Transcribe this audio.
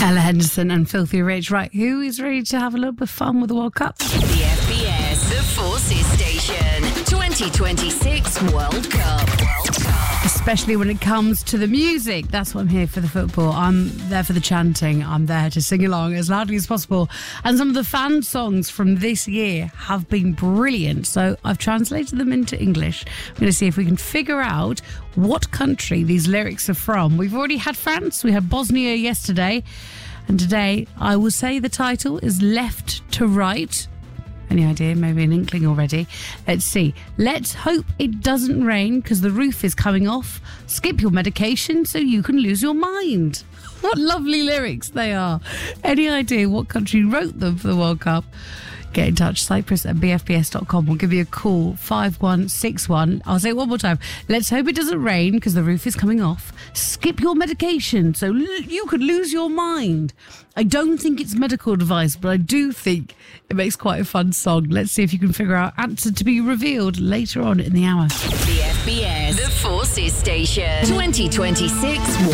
Ella Henderson and Filthy Rich. Right, who is ready to have a little bit of fun with the World Cup? The FBS, the Forces Station, 2026 World Cup. Especially when it comes to the music. That's what I'm here for, the football. I'm there for the chanting. I'm there to sing along as loudly as possible. And some of the fan songs from this year have been brilliant. So I've translated them into English. We're going to see if we can figure out what country these lyrics are from. We've already had France. We had Bosnia yesterday. And today, I will say the title is Left to Right. Any idea? Maybe an inkling already. Let's see. Let's hope it doesn't rain because the roof is coming off. Skip your medication so you can lose your mind. What lovely lyrics they are. Any idea what country wrote them for the World Cup? Get in touch, cyprus@bfbs.com. We'll give you a call, 5161. I'll say it one more time. Let's hope it doesn't rain because the roof is coming off. Skip your medication so you could lose your mind. I don't think it's medical advice, but I do think it makes quite a fun song. Let's see if you can figure out answer to be revealed later on in the hour. The FBS, the Forces Station, 2026 World